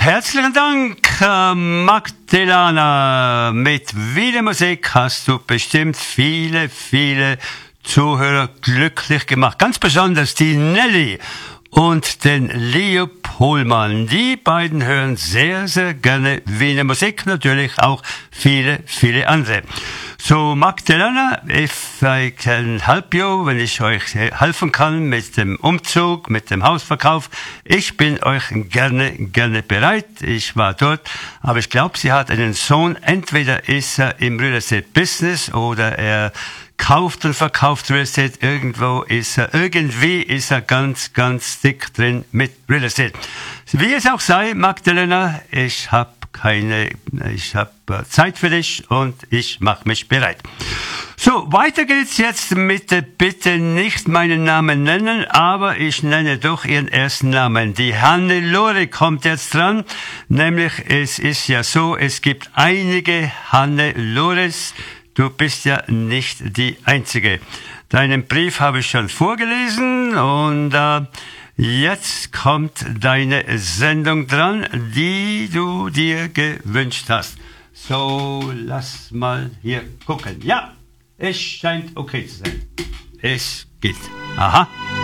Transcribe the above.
Herzlichen Dank, Magdalena. Mit Wieder Musik hast du bestimmt viele Zuhörer glücklich gemacht. Ganz besonders die Nelly und den Leo Pohlmann. Die beiden hören sehr gerne Wiener Musik, natürlich auch viele andere. So, Magdalena, if I can help you, wenn ich euch helfen kann mit dem Umzug, mit dem Hausverkauf, ich bin euch gerne bereit. Ich war dort, aber ich glaube, sie hat einen Sohn. Entweder ist er im Real Estate Business oder er kauft und verkauft Real Estate. Irgendwie ist er ganz dick drin mit Real Estate. Wie es auch sei, Magdalena, ich habe Zeit für dich und ich mache mich bereit. So, weiter geht's jetzt mit bitte nicht meinen Namen nennen, aber ich nenne doch ihren ersten Namen. Die Hannelore kommt jetzt dran, nämlich es ist ja so, es gibt einige Hannelores. Du bist ja nicht die Einzige. Deinen Brief habe ich schon vorgelesen und jetzt kommt deine Sendung dran, die du dir gewünscht hast. So, lass mal hier gucken. Ja, es scheint okay zu sein. Es geht. Aha.